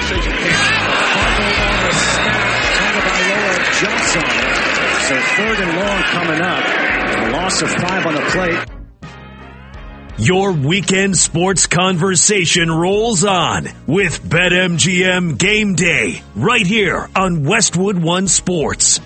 Fumbled on the snap. Tagovailoa jumps on it. So 3rd and long coming up. A loss of 5 on the plate. Your weekend sports conversation rolls on with BetMGM Game Day right here on Westwood One Sports.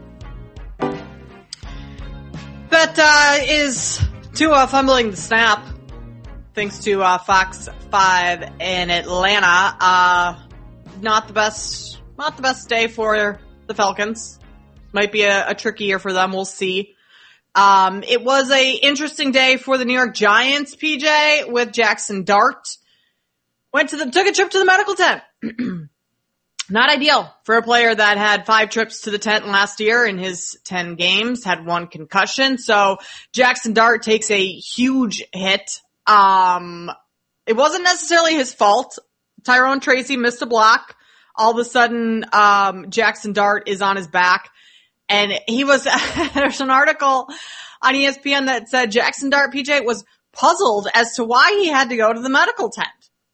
That is Tua fumbling the snap thanks to Fox 5 in Atlanta. Not the best day for the Falcons. Might be a tricky year for them. We'll see. It was a interesting day for the New York Giants, PJ, with Jackson Dart. Took a trip to the medical tent. Not ideal for a player that had 5 trips to the tent last year in his 10 games, had 1 concussion. So Jackson Dart takes a huge hit. It wasn't necessarily his fault. Tyrone Tracy missed a block. All of a sudden, Jackson Dart is on his back. And there's an article on ESPN that said Jackson Dart, PJ, was puzzled as to why he had to go to the medical tent.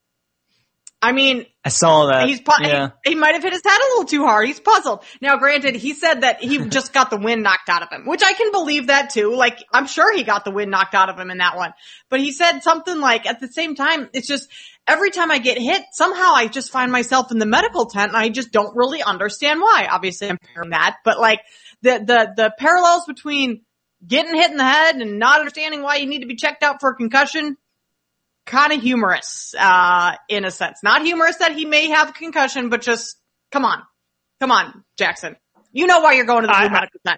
I mean, I saw that. He might have hit his head a little too hard. He's puzzled. Now, granted, he said that he just got the wind knocked out of him, which I can believe that too. Like, I'm sure he got the wind knocked out of him in that one. But he said something like, at the same time, it's just, every time I get hit, somehow I just find myself in the medical tent and I just don't really understand why. Obviously, I'm hearing that, but like, the parallels between getting hit in the head and not understanding why you need to be checked out for a concussion, kind of humorous, in a sense. Not humorous that he may have a concussion, but just, come on, Jackson. You know why you're going to the medical tent.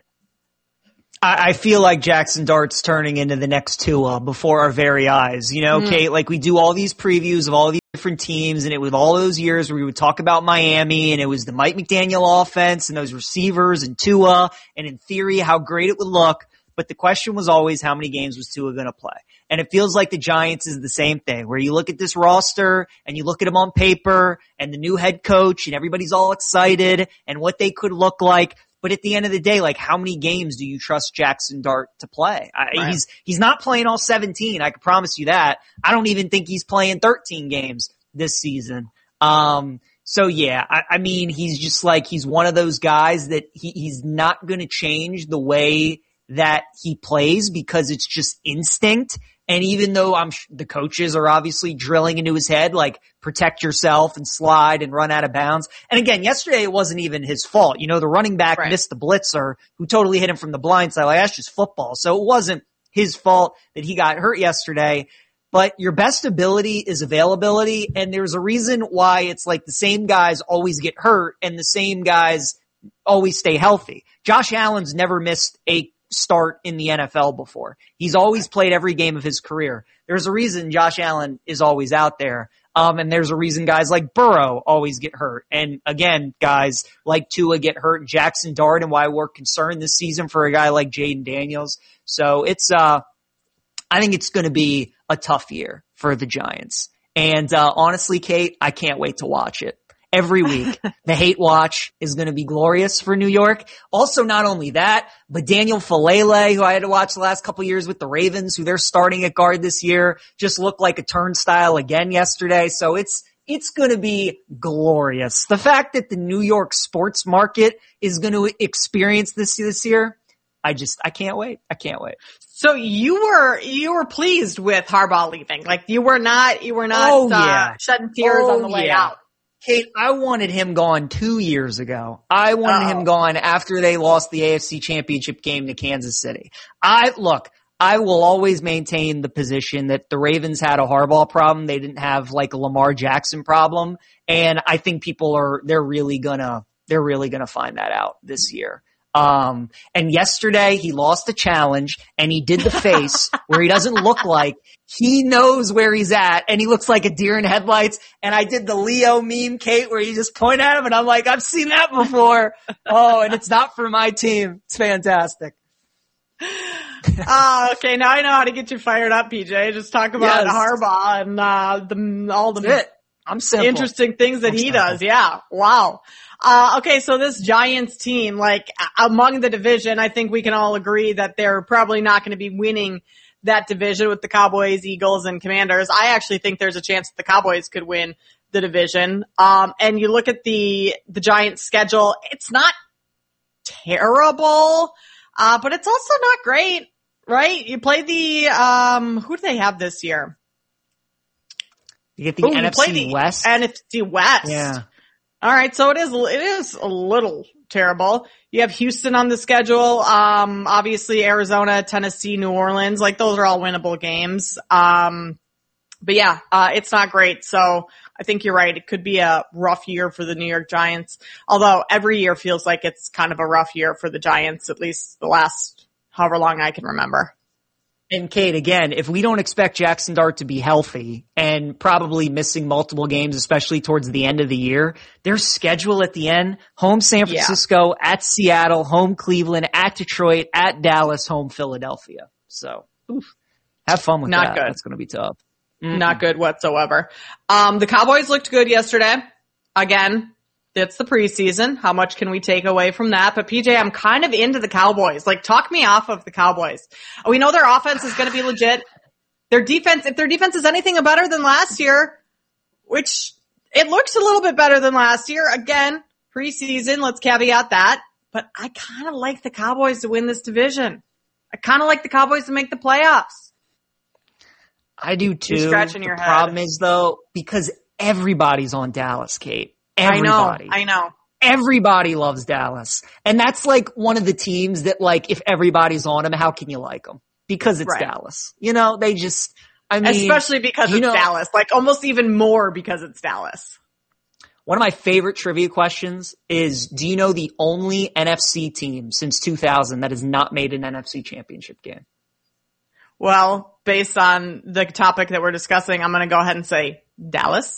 I feel like Jackson Dart's turning into the next Tua before our very eyes. You know, Kate, like we do all these previews of all these different teams, and it was all those years where we would talk about Miami, and it was the Mike McDaniel offense and those receivers and Tua, and in theory how great it would look. But the question was always, how many games was Tua going to play? And it feels like the Giants is the same thing, where you look at this roster and you look at them on paper and the new head coach and everybody's all excited and what they could look like. But at the end of the day, like, how many games do you trust Jackson Dart to play? Right. He's not playing all 17. I can promise you that. I don't even think he's playing 13 games this season. So yeah, I mean, he's just like, he's one of those guys that he's not going to change the way that he plays because it's just instinct. And even though the coaches are obviously drilling into his head, like, protect yourself and slide and run out of bounds. And again, yesterday it wasn't even his fault. You know, the running back missed the blitzer who totally hit him from the blind side. Like, that's just football. So it wasn't his fault that he got hurt yesterday. But your best ability is availability. And there's a reason why it's like the same guys always get hurt and the same guys always stay healthy. Josh Allen's never missed a start in the NFL before. He's always played every game of his career. There's a reason Josh Allen is always out there. And there's a reason guys like Burrow always get hurt. And again, guys like Tua get hurt, Jackson Dart, and why we're concerned this season for a guy like Jaden Daniels. So it's, I think it's going to be a tough year for the Giants. And, honestly, Kate, I can't wait to watch it. Every week, the hate watch is going to be glorious for New York. Also, not only that, but Daniel Falele, who I had to watch the last couple years with the Ravens, who they're starting at guard this year, just looked like a turnstile again yesterday. So it's going to be glorious. The fact that the New York sports market is going to experience this year, I can't wait. I can't wait. So you were pleased with Harbaugh leaving. Like, you were not shedding tears on the way out. Kate, I wanted him gone 2 years ago. I wanted him gone after they lost the AFC Championship game to Kansas City. I will always maintain the position that the Ravens had a Harbaugh problem. They didn't have like a Lamar Jackson problem. And I think they're really gonna find that out this year. And yesterday he lost a challenge and he did the face where he doesn't look like he knows where he's at and he looks like a deer in headlights. And I did the Leo meme, Kate, where you just point at him and I'm like, I've seen that before. Oh, and it's not for my team. It's fantastic. Okay. Now I know how to get you fired up, PJ. Just talk about Harbaugh and, all the I'm simple. Interesting things that he does. Yeah. Wow. Okay. So this Giants team, like, among the division, I think we can all agree that they're probably not going to be winning that division with the Cowboys, Eagles, and Commanders. I actually think there's a chance that the Cowboys could win the division. And you look at the Giants' schedule, it's not terrible, but it's also not great, right? You play the, who do they have this year? You get the NFC West. NFC West. Yeah. All right. So it is a little terrible. You have Houston on the schedule. Obviously Arizona, Tennessee, New Orleans, like those are all winnable games. But yeah, it's not great. So I think you're right. It could be a rough year for the New York Giants. Although every year feels like it's kind of a rough year for the Giants, at least the last however long I can remember. And Kate, again, if we don't expect Jackson Dart to be healthy and probably missing multiple games, especially towards the end of the year, their schedule at the end, home San Francisco, at Seattle, home Cleveland, at Detroit, at Dallas, home Philadelphia. So have fun with that. Not good. That's going to be tough. Not good whatsoever. The Cowboys looked good yesterday. Again, it's the preseason. How much can we take away from that? But PJ, I'm kind of into the Cowboys. Like, talk me off of the Cowboys. We know their offense is going to be legit. Their defense, if their defense is anything better than last year, which it looks a little bit better than last year. Again, preseason, let's caveat that. But I kind of like the Cowboys to win this division. I kind of like the Cowboys to make the playoffs. I do too. You're scratching your head. The problem is though, because everybody's on Dallas, Kate. Everybody. I know. Everybody loves Dallas. And that's like one of the teams that like, if everybody's on them, how can you like them? Because it's Dallas. You know, they just, I mean. Especially because it's Dallas. Like almost even more because it's Dallas. One of my favorite trivia questions is, do you know the only NFC team since 2000 that has not made an NFC championship game? Well, based on the topic that we're discussing, I'm going to go ahead and say Dallas.